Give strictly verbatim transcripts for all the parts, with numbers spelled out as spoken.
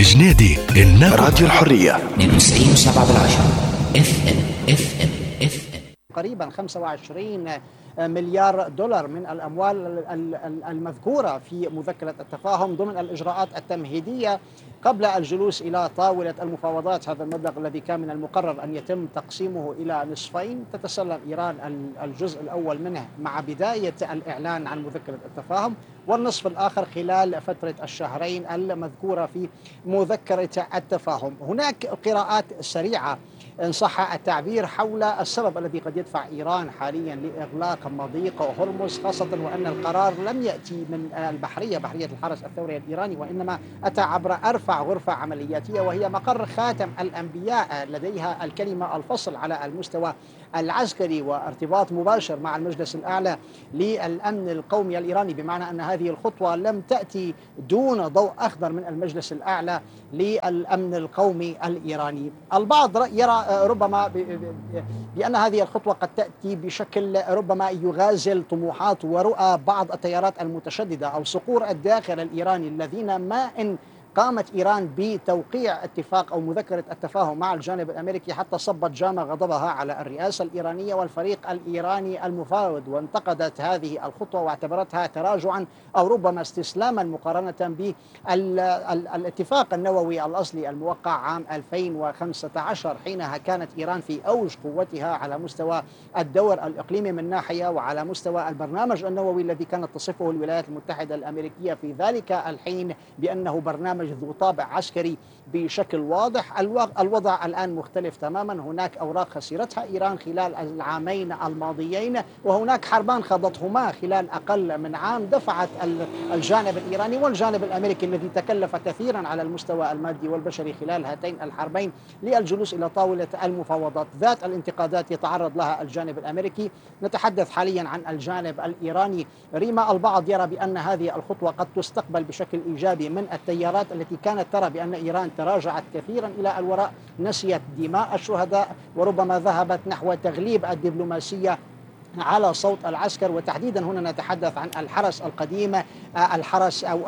برنامج نادي النقد. راديو الحرية اثنين وتسعين وسبعة بالعشرة اف ام اف ام اف ام. قريبا خمسة وعشرين مليار دولار من الأموال المذكورة في مذكرة التفاهم ضمن الإجراءات التمهيدية قبل الجلوس إلى طاولة المفاوضات. هذا المبلغ الذي كان من المقرر أن يتم تقسيمه إلى نصفين، تتسلم إيران الجزء الأول منه مع بداية الإعلان عن مذكرة التفاهم، والنصف الآخر خلال فترة الشهرين المذكورة في مذكرة التفاهم. هناك قراءات سريعة إن صح التعبير حول السبب الذي قد يدفع إيران حاليا لإغلاق مضيق هرمز، خاصة وأن القرار لم يأتي من البحرية بحرية الحرس الثوري الإيراني، وإنما أتى عبر أرفع غرفة عملياتية وهي مقر خاتم الأنبياء، لديها الكلمة الفصل على المستوى العسكري وارتباط مباشر مع المجلس الأعلى للأمن القومي الإيراني، بمعنى أن هذه الخطوة لم تأتي دون ضوء أخضر من المجلس الأعلى للأمن القومي الإيراني. البعض يرى ربما بأن هذه الخطوة قد تأتي بشكل ربما يغازل طموحات ورؤى بعض التيارات المتشددة أو صقور الداخل الإيراني، الذين ما إن قامت إيران بتوقيع اتفاق أو مذكرة التفاهم مع الجانب الأمريكي حتى صبت جام غضبها على الرئاسة الإيرانية والفريق الإيراني المفاوض، وانتقدت هذه الخطوة واعتبرتها تراجعا أو ربما استسلاما مقارنة بالاتفاق النووي الأصلي الموقع عام ألفين وخمسة عشر، حينها كانت إيران في أوج قوتها على مستوى الدور الإقليمي من ناحية، وعلى مستوى البرنامج النووي الذي كانت تصفه الولايات المتحدة الأمريكية في ذلك الحين بأنه برنامج ذو طابع عسكري بشكل واضح. الوضع الآن مختلف تماما، هناك أوراق خسرتها إيران خلال العامين الماضيين، وهناك حربان خاضتهما خلال أقل من عام دفعت الجانب الإيراني والجانب الأمريكي الذي تكلف كثيرا على المستوى المادي والبشري خلال هاتين الحربين للجلوس إلى طاولة المفاوضات. ذات الانتقادات يتعرض لها الجانب الأمريكي. نتحدث حاليا عن الجانب الإيراني. ريما البعض يرى بأن هذه الخطوة قد تستقبل بشكل إيجابي من التيارات التي كانت ترى بأن إيران تراجعت كثيرا إلى الوراء، نسيت دماء الشهداء، وربما ذهبت نحو تغليب الدبلوماسية على صوت العسكر. وتحديدا هنا نتحدث عن الحرس القديم، الحرس أو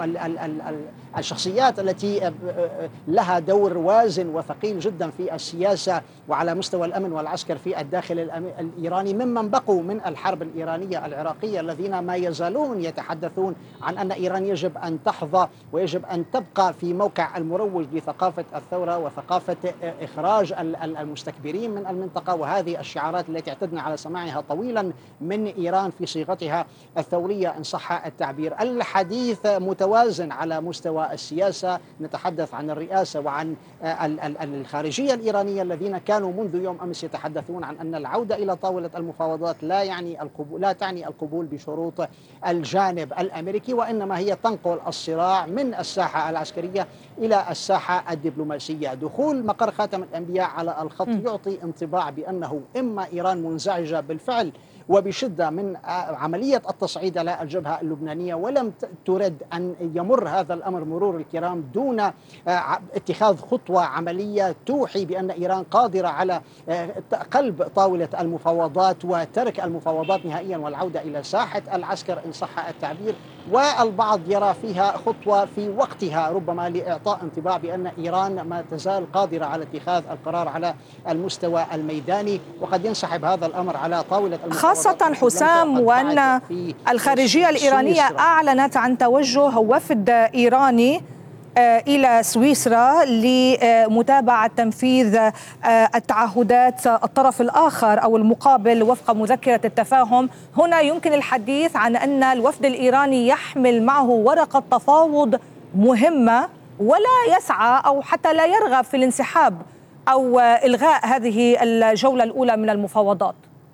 الشخصيات التي لها دور وازن وثقيل جدا في السياسة وعلى مستوى الأمن والعسكر في الداخل الإيراني، ممن بقوا من الحرب الإيرانية العراقية، الذين ما يزالون يتحدثون عن أن إيران يجب أن تحظى ويجب أن تبقى في موقع المروج لثقافة الثورة وثقافة إخراج المستكبرين من المنطقة، وهذه الشعارات التي اعتدنا على سماعها طويلا من إيران في صيغتها الثورية إن صح التعبير. الحديث متوازن على مستوى السياسة، نتحدث عن الرئاسة وعن الخارجية الإيرانية الذين كانوا منذ يوم أمس يتحدثون عن أن العودة إلى طاولة المفاوضات لا يعني القبول لا تعني القبول بشروط الجانب الأمريكي، وإنما هي تنقل الصراع من الساحة العسكرية إلى الساحة الدبلوماسية. دخول مقر خاتم الأنبياء على الخط يعطي انطباع بأنه إما إيران منزعجة بالفعل وبشدة من عملية التصعيد على الجبهة اللبنانية، ولم ترد أن يمر هذا الأمر مرور الكرام دون اتخاذ خطوة عملية توحي بأن إيران قادرة على قلب طاولة المفاوضات وترك المفاوضات نهائيا والعودة إلى ساحة العسكر إن صح التعبير. والبعض يرى فيها خطوة في وقتها ربما لإعطاء انطباع بأن إيران ما تزال قادرة على اتخاذ القرار على المستوى الميداني، وقد ينسحب هذا الأمر على طاولة المفاوضات. خاصة حسام وأن الخارجية الإيرانية أعلنت عن توجه وفد إيراني إلى سويسرا لمتابعة تنفيذ التعهدات الطرف الآخر أو المقابل وفق مذكرة التفاهم. هنا يمكن الحديث عن أن الوفد الإيراني يحمل معه ورقة تفاوض مهمة، ولا يسعى أو حتى لا يرغب في الانسحاب أو إلغاء هذه الجولة الأولى من المفاوضات.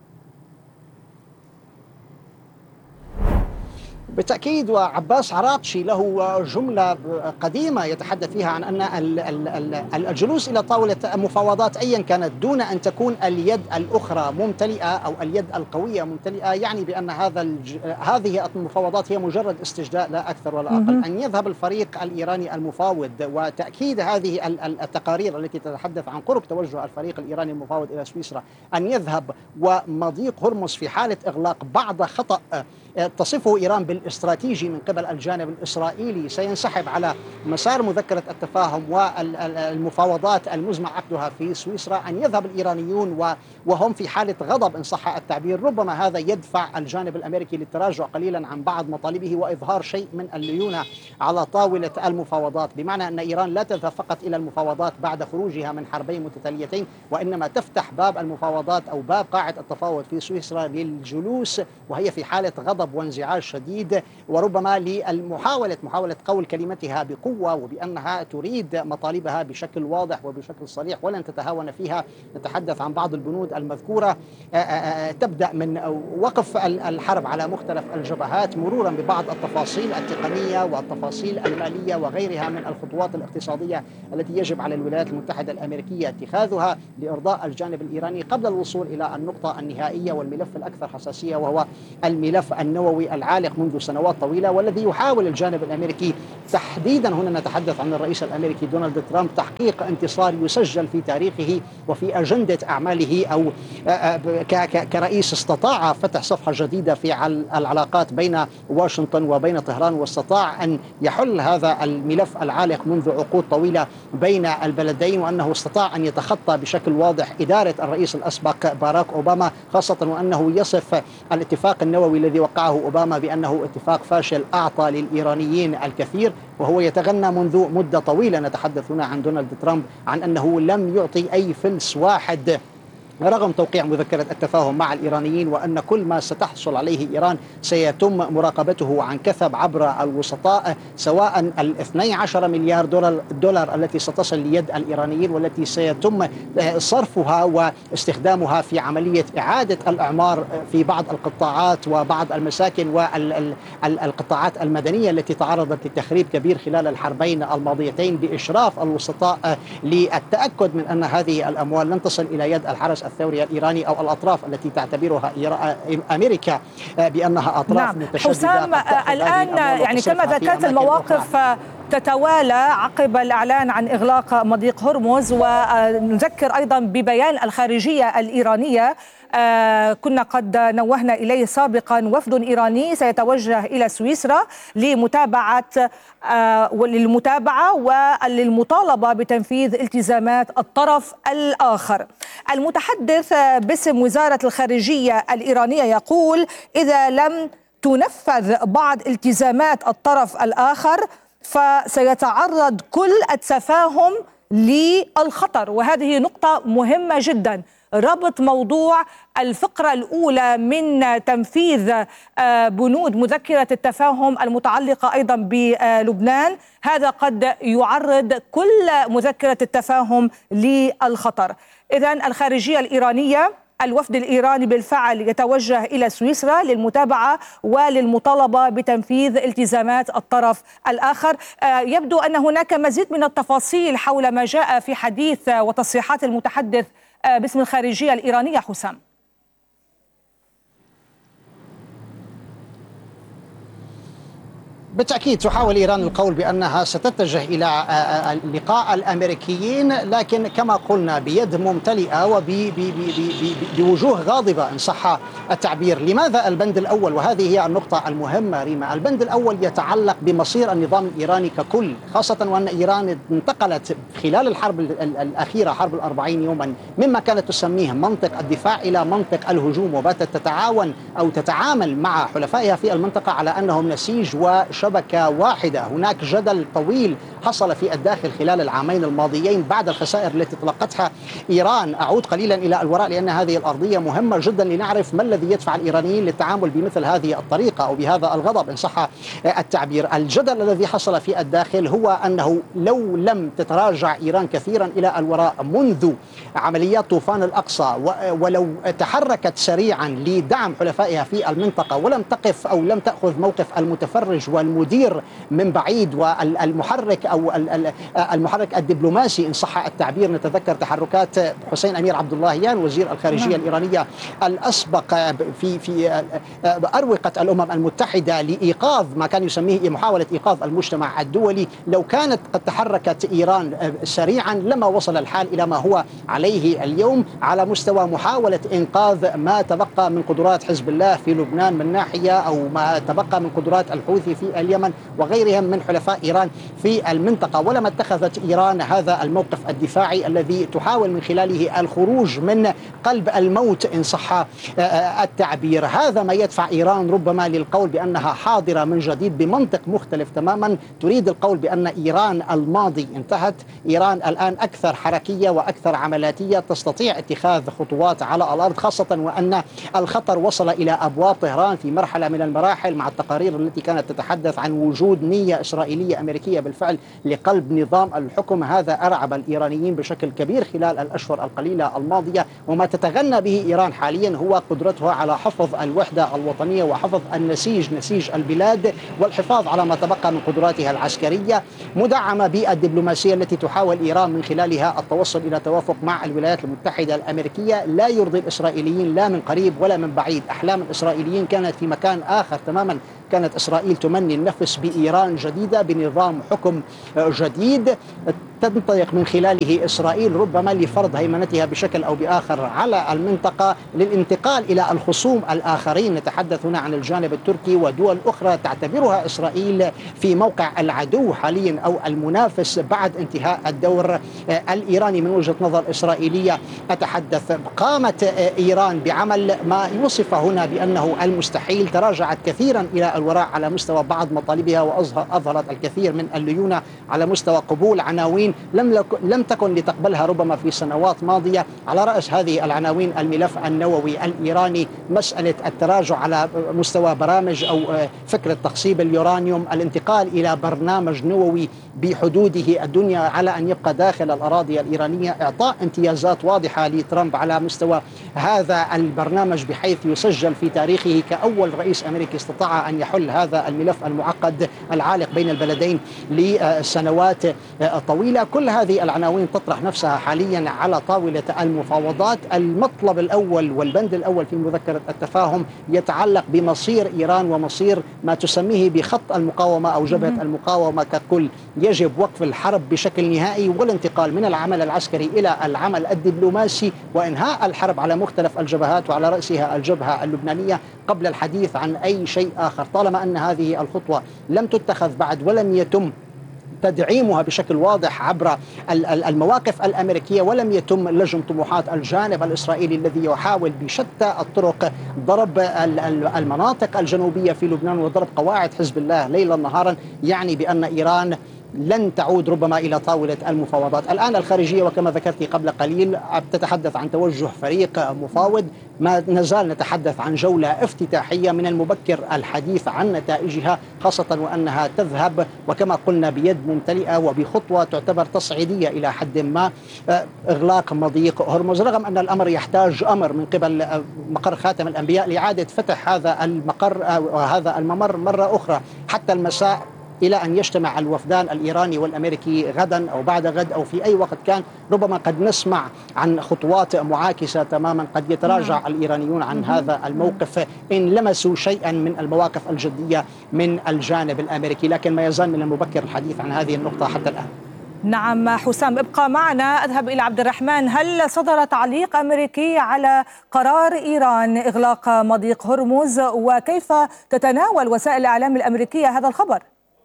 بالتأكيد، وعباس عراقشي له جملة قديمة يتحدث فيها عن أن الجلوس إلى طاولة مفاوضات أيا كانت دون أن تكون اليد الأخرى ممتلئة أو اليد القوية ممتلئة، يعني بأن هذا الج... هذه المفاوضات هي مجرد استجداء لا أكثر ولا أقل. أن يذهب الفريق الإيراني المفاوض، وتأكيد هذه التقارير التي تتحدث عن قرب توجه الفريق الإيراني المفاوض إلى سويسرا، أن يذهب ومضيق هرمز في حالة إغلاق بعد خطأ تصفه إيران بالاستراتيجي من قبل الجانب الإسرائيلي سينسحب على مسار مذكرة التفاهم والمفاوضات المزمع عقدها في سويسرا، أن يذهب الإيرانيون وهم في حالة غضب إن صح التعبير. ربما هذا يدفع الجانب الأمريكي للتراجع قليلا عن بعض مطالبه وإظهار شيء من الليونة على طاولة المفاوضات، بمعنى أن إيران لا تذهب فقط إلى المفاوضات بعد خروجها من حربين متتاليتين، وإنما تفتح باب المفاوضات أو باب قاعة التفاوض في سويسرا للجلوس وهي في حالة غضب وانزعاج شديد، وربما للمحاولة محاولة قول كلمتها بقوة وبأنها تريد مطالبها بشكل واضح وبشكل صريح ولن تتهاون فيها. نتحدث عن بعض البنود المذكورة تبدأ من وقف الحرب على مختلف الجبهات مرورا ببعض التفاصيل التقنية والتفاصيل المالية وغيرها من الخطوات الاقتصادية التي يجب على الولايات المتحدة الأمريكية اتخاذها لإرضاء الجانب الإيراني قبل الوصول إلى النقطة النهائية والملف الأكثر حساسية، وهو الملف النووي العالق منذ سنوات طويلة، والذي يحاول الجانب الأمريكي تحديدا، هنا نتحدث عن الرئيس الأمريكي دونالد ترامب، تحقيق انتصار يسجل في تاريخه وفي أجندة أعماله، أو كرئيس استطاع فتح صفحة جديدة في العلاقات بين واشنطن وبين طهران، واستطاع أن يحل هذا الملف العالق منذ عقود طويلة بين البلدين، وأنه استطاع أن يتخطى بشكل واضح إدارة الرئيس الأسبق باراك أوباما، خاصة وأنه يصف الاتفاق النووي الذي وقعه أوباما بأنه اتفاق فاشل أعطى للإيرانيين الكثير، وهو يتغنى منذ مدة طويلة. نتحدث هنا عن دونالد ترامب عن أنه لم يعطي أي فلس واحد رغم توقيع مذكرة التفاهم مع الإيرانيين، وأن كل ما ستحصل عليه إيران سيتم مراقبته عن كثب عبر الوسطاء، سواء ال اثني عشر مليار دولار, دولار التي ستصل ليد الإيرانيين والتي سيتم صرفها واستخدامها في عملية إعادة الإعمار في بعض القطاعات وبعض المساكن والقطاعات المدنية التي تعرضت لتخريب كبير خلال الحربين الماضيتين، بإشراف الوسطاء للتأكد من أن هذه الأموال لن تصل إلى يد الحرس الثوري الإيراني أو الأطراف التي تعتبرها أمريكا بأنها أطراف نعم. متشددة. حسام، الآن يعني كما ذكرت المواقف تتوالى عقب الإعلان عن إغلاق مضيق هرمز، ونذكر أيضا ببيان الخارجية الإيرانية آه كنا قد نوهنا إليه سابقا، وفد إيراني سيتوجه إلى سويسرا لمتابعة آه للمتابعة وللمطالبة بتنفيذ التزامات الطرف الآخر. المتحدث باسم وزارة الخارجية الإيرانية يقول إذا لم تنفذ بعض التزامات الطرف الآخر فسيتعرض كل التفاهم للخطر، وهذه نقطة مهمة جدا. ربط موضوع الفقرة الأولى من تنفيذ بنود مذكرة التفاهم المتعلقة أيضا بلبنان، هذا قد يعرض كل مذكرة التفاهم للخطر. إذن الخارجية الإيرانية، الوفد الإيراني بالفعل يتوجه إلى سويسرا للمتابعة وللمطالبة بتنفيذ التزامات الطرف الآخر. يبدو أن هناك مزيد من التفاصيل حول ما جاء في حديث وتصريحات المتحدث باسم الخارجية الإيرانية. حسام. بالتأكيد تحاول إيران القول بأنها ستتجه إلى لقاء الأمريكيين، لكن كما قلنا بيد ممتلئة وبوجوه غاضبة إن صح التعبير. لماذا البند الأول؟ وهذه هي النقطة المهمة ريما. البند الأول يتعلق بمصير النظام الإيراني ككل، خاصة وأن إيران انتقلت خلال الحرب الأخيرة، حرب الأربعين يوما، مما كانت تسميه منطق الدفاع إلى منطق الهجوم، وباتت تتعاون أو تتعامل مع حلفائها في المنطقة على أنهم نسيج وش شبكة واحدة. هناك جدل طويل حصل في الداخل خلال العامين الماضيين بعد الخسائر التي تلقتها إيران. أعود قليلا إلى الوراء لأن هذه الأرضية مهمة جدا لنعرف ما الذي يدفع الإيرانيين للتعامل بمثل هذه الطريقة أو بهذا الغضب إن صح التعبير. الجدل الذي حصل في الداخل هو أنه لو لم تتراجع إيران كثيرا إلى الوراء منذ عمليات طوفان الأقصى، ولو تحركت سريعا لدعم حلفائها في المنطقة ولم تقف أو لم تأخذ موقف المتفرج والم المدير من بعيد والمحرك أو المحرك الدبلوماسي إن صح التعبير. نتذكر تحركات حسين أمير عبد اللهيان وزير الخارجية الإيرانية الأسبق في في أروقة الأمم المتحدة لإيقاظ ما كان يسميه محاولة إيقاظ المجتمع الدولي. لو كانت قد تحركت إيران سريعا لما وصل الحال إلى ما هو عليه اليوم على مستوى محاولة إنقاذ ما تبقى من قدرات حزب الله في لبنان من ناحية، أو ما تبقى من قدرات الحوثي في اليمن وغيرهم من حلفاء إيران في المنطقة. ولما اتخذت إيران هذا الموقف الدفاعي الذي تحاول من خلاله الخروج من قلب الموت إن صح التعبير. هذا ما يدفع إيران ربما للقول بأنها حاضرة من جديد بمنطق مختلف تماما، تريد القول بأن إيران الماضي انتهت، إيران الآن أكثر حركية وأكثر عملاتية، تستطيع اتخاذ خطوات على الأرض، خاصة وأن الخطر وصل إلى أبواب طهران في مرحلة من المراحل مع التقارير التي كانت تتحدث عن وجود نية إسرائيلية أمريكية بالفعل لقلب نظام الحكم. هذا أرعب الإيرانيين بشكل كبير خلال الأشهر القليلة الماضية. وما تتغنى به إيران حاليا هو قدرتها على حفظ الوحدة الوطنية وحفظ النسيج نسيج البلاد والحفاظ على ما تبقى من قدراتها العسكرية، مدعمة بالدبلوماسية التي تحاول إيران من خلالها التوصل إلى توافق مع الولايات المتحدة الأمريكية. لا يرضي الإسرائيليين لا من قريب ولا من بعيد. أحلام الإسرائيليين كانت في مكان آخر تماما. كانت إسرائيل تمني النفس بإيران جديدة بنظام حكم جديد تنطلق من خلاله إسرائيل ربما لفرض هيمنتها بشكل أو بآخر على المنطقة للانتقال إلى الخصوم الآخرين. نتحدث هنا عن الجانب التركي ودول أخرى تعتبرها إسرائيل في موقع العدو حاليا أو المنافس بعد انتهاء الدور الإيراني من وجهة نظر إسرائيلية. أتحدث قامت إيران بعمل ما يوصف هنا بأنه المستحيل، تراجعت كثيرا إلى الوراء على مستوى بعض مطالبها وأظهرت الكثير من الليونة على مستوى قبول عناوين لم لم تكن لتقبلها ربما في سنوات ماضية. على رأس هذه العناوين الملف النووي الإيراني، مسألة التراجع على مستوى برامج أو فكرة تخصيب اليورانيوم، الانتقال إلى برنامج نووي بحدوده الدنيا على أن يبقى داخل الأراضي الإيرانية، إعطاء امتيازات واضحة لترامب على مستوى هذا البرنامج بحيث يسجل في تاريخه كأول رئيس أمريكي استطاع أن يحل هذا الملف المعقد العالق بين البلدين لسنوات طويلة. كل هذه العناوين تطرح نفسها حاليا على طاولة المفاوضات. المطلب الأول والبند الأول في مذكرة التفاهم يتعلق بمصير إيران ومصير ما تسميه بخط المقاومة أو جبهة المقاومة ككل. يجب وقف الحرب بشكل نهائي والانتقال من العمل العسكري إلى العمل الدبلوماسي وإنهاء الحرب على مختلف الجبهات وعلى رأسها الجبهة اللبنانية قبل الحديث عن أي شيء آخر. طالما أن هذه الخطوة لم تتخذ بعد ولم يتم تدعيمها بشكل واضح عبر المواقف الأمريكية ولم يتم لجم طموحات الجانب الإسرائيلي الذي يحاول بشتى الطرق ضرب المناطق الجنوبية في لبنان وضرب قواعد حزب الله ليلا نهارا، يعني بأن إيران لن تعود ربما إلى طاولة المفاوضات. الآن الخارجية وكما ذكرت قبل قليل تتحدث عن توجه فريق مفاوض. ما نزال نتحدث عن جولة افتتاحية من المبكر الحديث عن نتائجها، خاصة وأنها تذهب وكما قلنا بيد ممتلئة وبخطوة تعتبر تصعيدية إلى حد ما، إغلاق مضيق هرمز، رغم أن الأمر يحتاج أمر من قبل مقر خاتم الأنبياء لإعادة فتح هذا المقر وهذا الممر مرة أخرى حتى المساء، إلى أن يجتمع الوفدان الإيراني والأمريكي غدا أو بعد غد أو في أي وقت كان. ربما قد نسمع عن خطوات معاكسة تماما، قد يتراجع الإيرانيون عن هذا الموقف إن لمسوا شيئا من المواقف الجدية من الجانب الأمريكي، لكن ما يزال من المبكر الحديث عن هذه النقطة حتى الآن. نعم حسام، ابقى معنا. أذهب إلى عبد الرحمن. هل صدر تعليق أمريكي على قرار إيران إغلاق مضيق هرمز، وكيف تتناول وسائل الإعلام الأمريكية هذا الخبر؟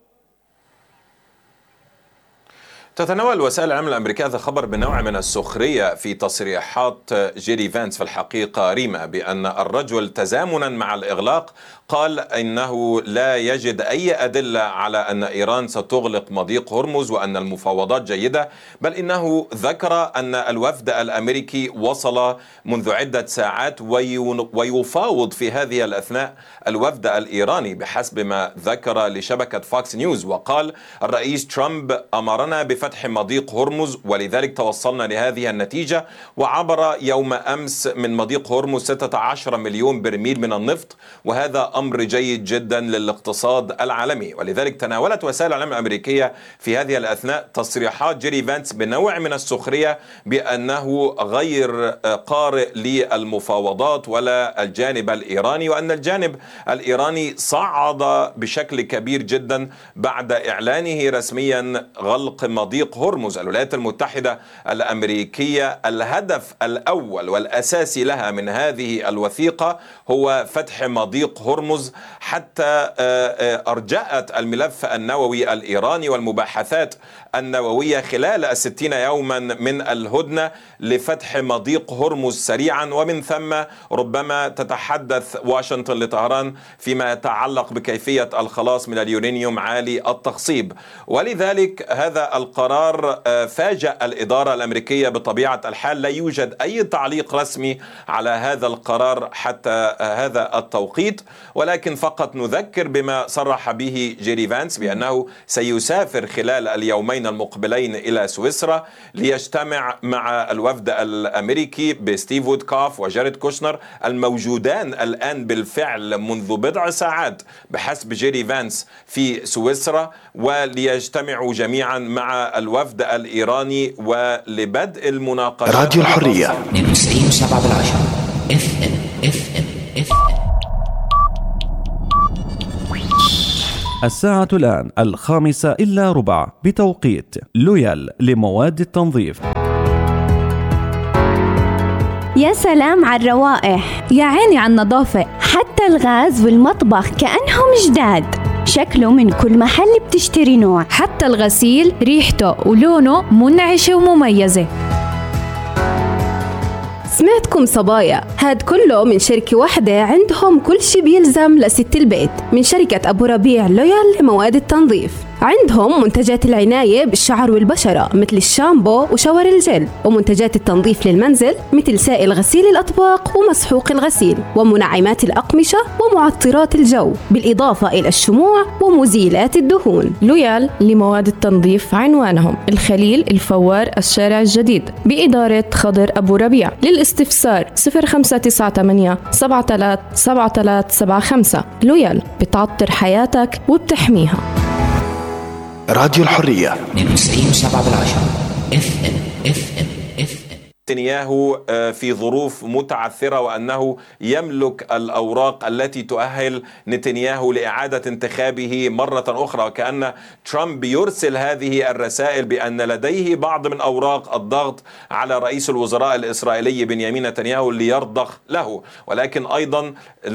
تتناول وسائل الإعلام الأمريكية هذا الخبر بنوع من السخرية في تصريحات جيري فانس في الحقيقة ريما بأن الرجل تزامنا مع الإغلاق قال إنه لا يجد أي أدلة على أن إيران ستغلق مضيق هرمز وأن المفاوضات جيدة، بل إنه ذكر أن الوفد الأمريكي وصل منذ عدة ساعات ويفاوض في هذه الأثناء الوفد الإيراني بحسب ما ذكر لشبكة فوكس نيوز. وقال الرئيس ترامب أمرنا بفتح فتح مضيق هرمز، ولذلك توصلنا لهذه النتيجة. وعبر يوم أمس من مضيق هرمز ستة عشر مليون برميل من النفط، وهذا أمر جيد جدا للاقتصاد العالمي. ولذلك تناولت وسائل الإعلام الأمريكية في هذه الأثناء تصريحات جيري فانس بنوع من السخرية بأنه غير قارئ للمفاوضات ولا الجانب الإيراني، وأن الجانب الإيراني صعد بشكل كبير جدا بعد إعلانه رسميا غلق مضيق هرمز. الولايات المتحدة الأمريكية الهدف الأول والأساسي لها من هذه الوثيقة هو فتح مضيق هرمز، حتى أرجأت الملف النووي الإيراني والمباحثات النووية خلال الستين يوما من الهدنة لفتح مضيق هرمز سريعا، ومن ثم ربما تتحدث واشنطن لطهران فيما يتعلق بكيفية الخلاص من اليورانيوم عالي التخصيب. ولذلك هذا القرار فاجأ الإدارة الأمريكية بطبيعة الحال. لا يوجد أي تعليق رسمي على هذا القرار حتى هذا التوقيت، ولكن فقط نذكر بما صرح به جيري فانس بأنه سيسافر خلال اليومين المقبلين إلى سويسرا ليجتمع مع الوفد الأمريكي بستيف وودكوف وجاريد كوشنر الموجودان الآن بالفعل منذ بضع ساعات بحسب جيري فانس في سويسرا، وليجتمعوا جميعا مع الوفد الإيراني ولبدء المناقشات. راديو الحرية تسعين وسبعة بالعشرة اف ام اف ام اف ام. الساعة الآن الخامسة إلا ربع بتوقيت لويال لمواد التنظيف. يا سلام على الروائح، يا عيني على النظافة، حتى الغاز والمطبخ كأنهم جداد. شكله من كل محل بتشتري نوع، حتى الغسيل ريحته ولونه منعشة ومميزة. سمعتكم صبايا، هاد كله من شركة واحدة عندهم كل شي بيلزم لست البيت، من شركة أبو ربيع لويال لمواد التنظيف. عندهم منتجات العناية بالشعر والبشرة مثل الشامبو وشاور الجل، ومنتجات التنظيف للمنزل مثل سائل غسيل الأطباق ومسحوق الغسيل، ومنعمات الأقمشة ومعطرات الجو، بالإضافة إلى الشموع ومزيلات الدهون. لويال لمواد التنظيف عنوانهم الخليل الفوار الشارع الجديد بإدارة خضر أبو ربيع. للاستفسار صفر خمسة تسعة ثمانية سبعة ثلاثة سبعة ثلاثة سبعة خمسة. لويال بتعطر حياتك وبتحميها. راديو الحرية تسعين وسبعة بالعشرة اف ام اف ام اف ام. نتنياهو في ظروف متعثرة، وأنه يملك الأوراق التي تؤهل نتنياهو لإعادة انتخابه مرة أخرى، وكأن ترامب يرسل هذه الرسائل بأن لديه بعض من أوراق الضغط على رئيس الوزراء الإسرائيلي بنيامين نتنياهو ليرضخ له. ولكن أيضا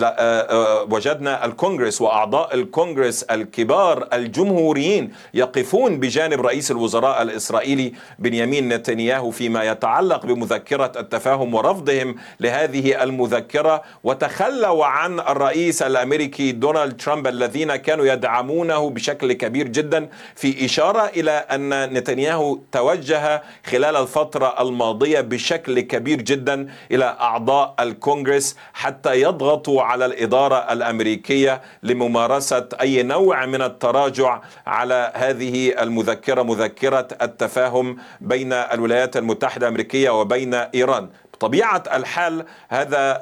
وجدنا الكونغرس وأعضاء الكونغرس الكبار الجمهوريين يقفون بجانب رئيس الوزراء الإسرائيلي بنيامين نتنياهو فيما يتعلق بمذكرة التفاهم ورفضهم لهذه المذكرة، وتخلوا عن الرئيس الأمريكي دونالد ترامب الذين كانوا يدعمونه بشكل كبير جدا، في إشارة إلى أن نتنياهو توجه خلال الفترة الماضية بشكل كبير جدا إلى أعضاء الكونغرس حتى يضغطوا على الإدارة الأمريكية لممارسة أي نوع من التراجع على هذه المذكرة، مذكرة التفاهم بين الولايات المتحدة الأمريكية وبين إيران. بطبيعة الحال هذا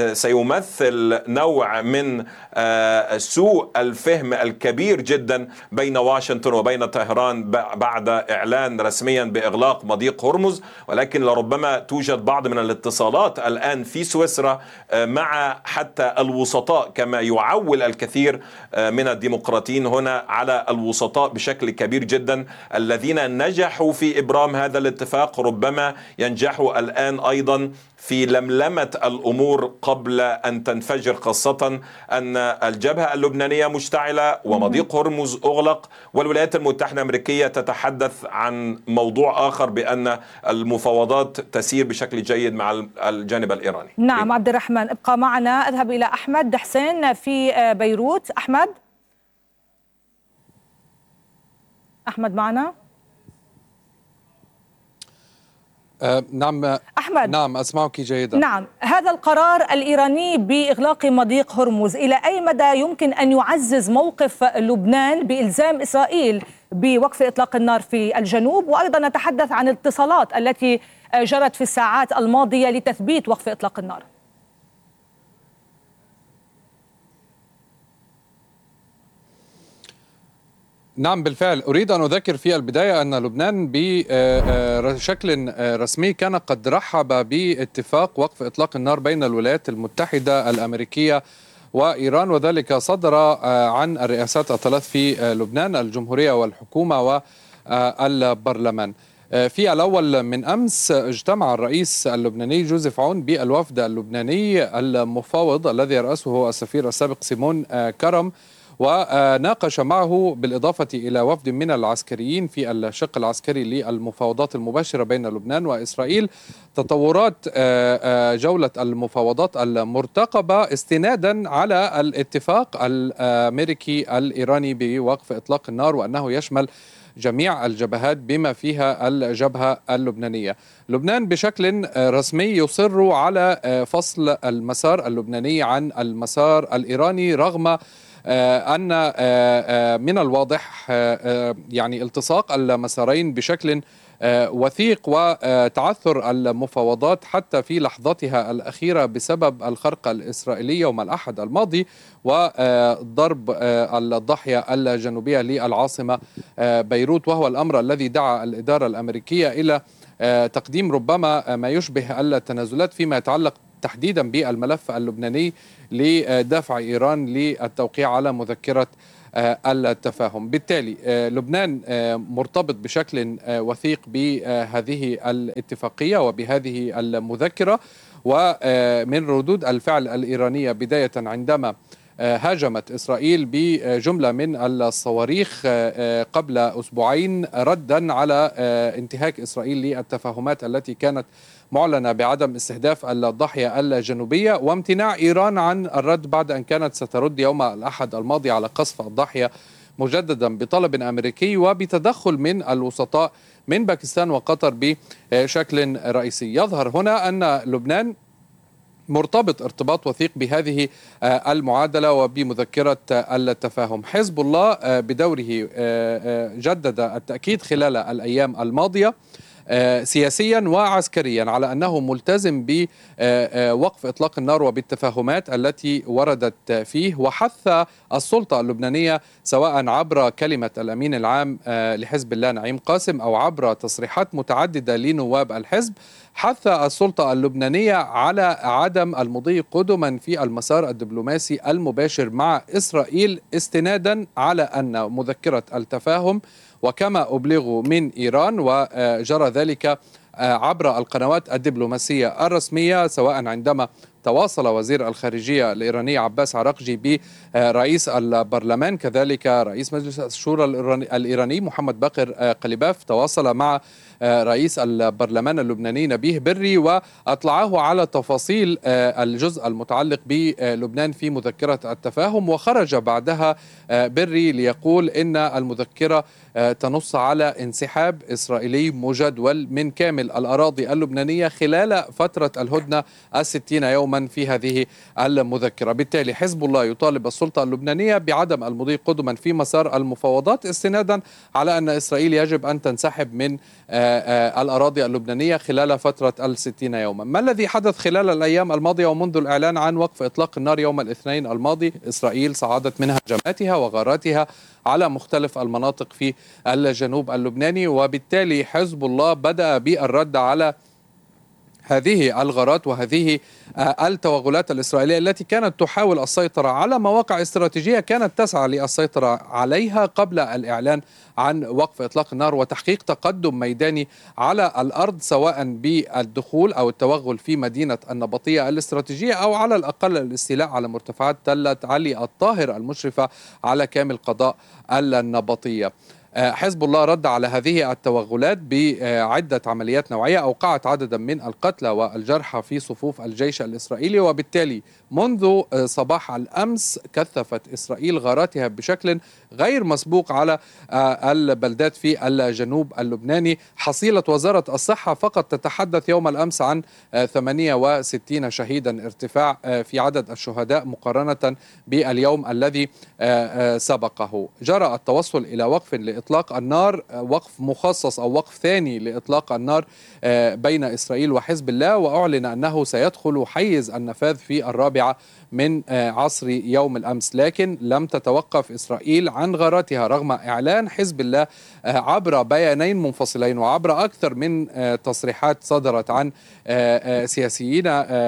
سيمثل نوع من سوء الفهم الكبير جدا بين واشنطن وبين طهران بعد إعلان رسميا بإغلاق مضيق هرمز، ولكن لربما توجد بعض من الاتصالات الآن في سويسرا مع حتى الوسطاء، كما يعول الكثير من الديمقراطيين هنا على الوسطاء بشكل كبير جدا الذين نجحوا في إبرام هذا الاتفاق، ربما ينجحوا الآن أيضا في لملمة الأمور قبل أن تنفجر، خاصة أن الجبهة اللبنانية مشتعلة ومضيق هرمز أغلق، والولايات المتحدة الأمريكية تتحدث عن موضوع آخر بأن المفاوضات تسير بشكل جيد مع الجانب الإيراني. نعم عبد الرحمن، ابقى معنا. أذهب إلى أحمد حسين في بيروت. أحمد أحمد معنا؟ أه نعم أحمد. نعم أسمعك جيدا. نعم، هذا القرار الإيراني بإغلاق مضيق هرمز إلى أي مدى يمكن أن يعزز موقف لبنان بإلزام إسرائيل بوقف إطلاق النار في الجنوب؟ وأيضا نتحدث عن الاتصالات التي جرت في الساعات الماضية لتثبيت وقف إطلاق النار. نعم بالفعل، أريد أن أذكر في البداية أن لبنان بشكل رسمي كان قد رحب باتفاق وقف إطلاق النار بين الولايات المتحدة الأمريكية وإيران، وذلك صدر عن الرئاسات الثلاث في لبنان، الجمهورية والحكومة والبرلمان. في الأول من أمس اجتمع الرئيس اللبناني جوزيف عون بالوفد اللبناني المفاوض الذي يرأسه السفير السابق سيمون كرم، وناقش معه بالإضافة إلى وفد من العسكريين في الشق العسكري للمفاوضات المباشرة بين لبنان وإسرائيل تطورات جولة المفاوضات المرتقبة استنادا على الاتفاق الأمريكي الإيراني بوقف إطلاق النار، وأنه يشمل جميع الجبهات بما فيها الجبهة اللبنانية. لبنان بشكل رسمي يصر على فصل المسار اللبناني عن المسار الإيراني، رغم أن من الواضح يعني التصاق المسارين بشكل وثيق وتعثر المفاوضات حتى في لحظتها الأخيرة بسبب الخرقة الإسرائيلية يوم الأحد الماضي وضرب الضاحية الجنوبية للعاصمة بيروت، وهو الأمر الذي دعا الإدارة الأمريكية إلى تقديم ربما ما يشبه التنازلات فيما يتعلق تحديدا بالملف اللبناني لدفع إيران للتوقيع على مذكرة التفاهم. بالتالي لبنان مرتبط بشكل وثيق بهذه الاتفاقية وبهذه المذكرة، ومن ردود الفعل الإيرانية بداية عندما هاجمت إسرائيل بجملة من الصواريخ قبل أسبوعين ردا على انتهاك إسرائيل للتفاهمات التي كانت معلنة بعدم استهداف الضاحية الجنوبية، وامتناع إيران عن الرد بعد أن كانت سترد يوم الأحد الماضي على قصف الضاحية مجددا بطلب أمريكي وبتدخل من الوسطاء من باكستان وقطر بشكل رئيسي. يظهر هنا أن لبنان مرتبط ارتباط وثيق بهذه المعادلة وبمذكرة التفاهم. حزب الله بدوره جدد التأكيد خلال الأيام الماضية سياسيا وعسكريا على أنه ملتزم بوقف إطلاق النار وبالتفاهمات التي وردت فيه، وحث السلطة اللبنانية سواء عبر كلمة الأمين العام لحزب الله نعيم قاسم أو عبر تصريحات متعددة لنواب الحزب، حث السلطة اللبنانية على عدم المضي قدما في المسار الدبلوماسي المباشر مع إسرائيل، استنادا على أن مذكرة التفاهم وكما أبلغوا من إيران وجرى ذلك عبر القنوات الدبلوماسية الرسمية، سواء عندما تواصل وزير الخارجية الإيراني عباس عراقجي برئيس البرلمان، كذلك رئيس مجلس الشورى الإيراني محمد باقر قليباف تواصل مع رئيس البرلمان اللبناني نبيه بري وأطلعه على تفاصيل الجزء المتعلق بلبنان في مذكرة التفاهم، وخرج بعدها بري ليقول إن المذكرة تنص على انسحاب إسرائيلي مجدول من كامل الأراضي اللبنانية خلال فترة الهدنة الستين يوما في هذه المذكرة. بالتالي حزب الله يطالب السلطة اللبنانية بعدم المضي قدما في مسار المفاوضات، استنادا على أن إسرائيل يجب أن تنسحب من الأراضي اللبنانية خلال فترة الستين يوما. ما الذي حدث خلال الأيام الماضية ومنذ الإعلان عن وقف إطلاق النار يوم الاثنين الماضي؟ إسرائيل صعدت من هجماتها وغاراتها على مختلف المناطق في الجنوب اللبناني، وبالتالي حزب الله بدأ بالرد على هذه الغارات وهذه التوغلات الإسرائيلية التي كانت تحاول السيطرة على مواقع استراتيجية كانت تسعى للسيطرة عليها قبل الإعلان عن وقف إطلاق النار وتحقيق تقدم ميداني على الأرض، سواء بالدخول أو التوغل في مدينة النبطية الاستراتيجية أو على الأقل الاستيلاء علي مرتفعات تلة علي الطاهر المشرفة على كامل قضاء النبطية. حزب الله رد على هذه التوغلات بعدة عمليات نوعية أوقعت عددا من القتلى والجرحى في صفوف الجيش الإسرائيلي، وبالتالي منذ صباح الأمس كثفت إسرائيل غاراتها بشكل غير مسبوق على البلدات في الجنوب اللبناني. حصيلة وزارة الصحة فقط تتحدث يوم الأمس عن ثمانية وستين شهيدا، ارتفاع في عدد الشهداء مقارنة باليوم الذي سبقه. جرى التوصل إلى وقف لإطلاق النار، وقف مخصص أو وقف ثاني لإطلاق النار بين إسرائيل وحزب الله، وأعلن أنه سيدخل حيز النفاذ في الرابعة من عصر يوم الأمس، لكن لم تتوقف إسرائيل عن غاراتها رغم إعلان حزب الله عبر بيانين منفصلين وعبر أكثر من تصريحات صدرت عن سياسيين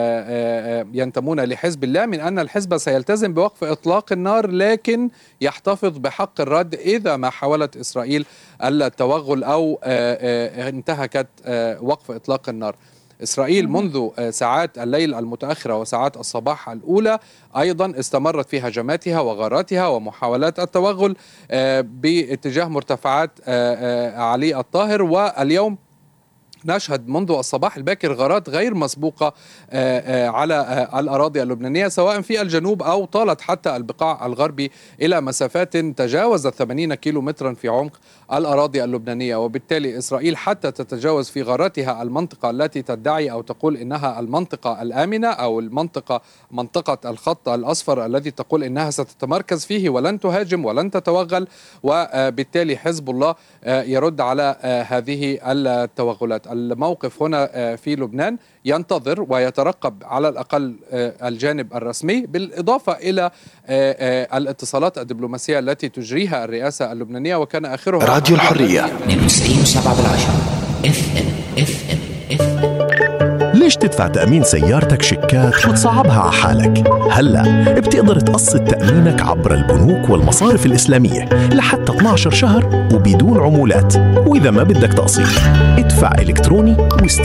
ينتمون لحزب الله من أن الحزب سيلتزم بوقف إطلاق النار، لكن يحتفظ بحق الرد إذا ما حاولت إسرائيل التوغل أو انتهكت وقف إطلاق النار. إسرائيل منذ ساعات الليل المتأخرة وساعات الصباح الأولى أيضا استمرت في هجماتها وغاراتها ومحاولات التوغل باتجاه مرتفعات علي الطاهر، واليوم نشهد منذ الصباح الباكر غارات غير مسبوقة على الأراضي اللبنانية سواء في الجنوب أو طالت حتى البقاع الغربي إلى مسافات تجاوزت ثمانين كيلو مترا في عمق الأراضي اللبنانية. وبالتالي إسرائيل حتى تتجاوز في غاراتها المنطقة التي تدعي أو تقول إنها المنطقة الآمنة أو المنطقة منطقة الخط الأصفر الذي تقول إنها ستتمركز فيه ولن تهاجم ولن تتوغل، وبالتالي حزب الله يرد على هذه التوغلات. الموقف هنا في لبنان ينتظر ويترقب على الأقل الجانب الرسمي، بالإضافة إلى الاتصالات الدبلوماسية التي تجريها الرئاسة اللبنانية، وكان آخرها راديو الحرية اثنين وتسعين سبعة بالعشرة اف ام اف ام اف ام. ليش تدفع تأمين سيارتك شيكات وتصعبها على حالك؟ هلأ بتقدر تقسط تأمينك عبر البنوك والمصارف الإسلامية لحتى اثني عشر شهر وبدون عمولات، وإذا ما بدك تقسيط ادفع إلكتروني